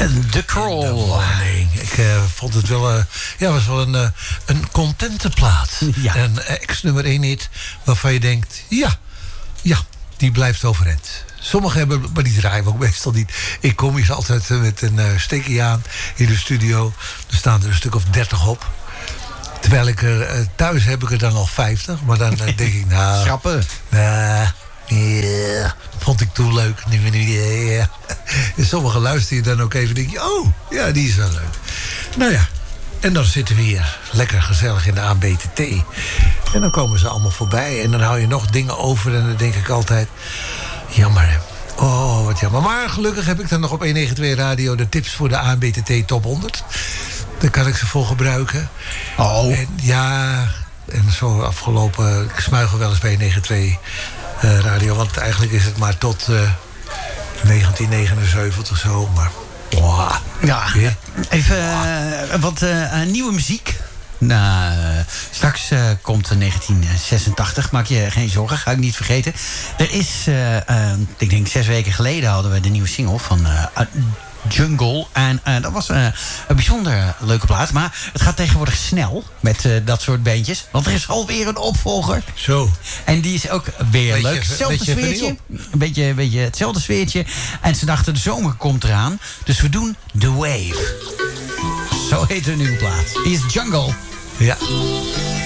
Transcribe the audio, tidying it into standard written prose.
The Crawl. Ik vond het wel, was wel een contente plaat. Ja. Een ex-nummer 1 hit waarvan je denkt, ja, die blijft overeind. Sommigen hebben, maar die draaien we ook meestal niet. Ik kom hier altijd met een steekje aan in de studio. Er staan er een stuk of 30 op. Terwijl ik er thuis heb ik er dan al 50. Maar dan denk ik, nou... Schrappen. Vond ik toen leuk. En sommigen luister je dan ook even en denk je... oh, ja, die is wel leuk. Nou ja, en dan zitten we hier lekker gezellig in de ANBTT. En dan komen ze allemaal voorbij. En dan hou je nog dingen over. En dan denk ik altijd... jammer, hè. Oh, wat jammer. Maar gelukkig heb ik dan nog op 192 Radio... de tips voor de ANBTT Top 100. Daar kan ik ze voor gebruiken. Oh. En en zo afgelopen... ik smuigel wel eens bij 192 Radio. Want eigenlijk is het maar tot 1979 zo. Maar... wow. Ja, even wat nieuwe muziek. Nou, straks komt 1986, maak je geen zorgen, ga ik niet vergeten. Er is, ik denk 6 weken geleden hadden we de nieuwe single van Jungle. En dat was een bijzonder leuke plaat. Maar het gaat tegenwoordig snel met dat soort bandjes. Want er is alweer een opvolger. Zo. En die is ook weer leuk. Hetzelfde sfeertje. Een beetje hetzelfde sfeertje. En ze dachten, de zomer komt eraan. Dus we doen The Wave. Zo heet de nieuwe plaat. Die is Jungle. Ja.